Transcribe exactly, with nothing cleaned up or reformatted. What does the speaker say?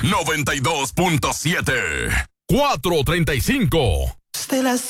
noventa y dos punto siete. cuatro treinta y cinco. De las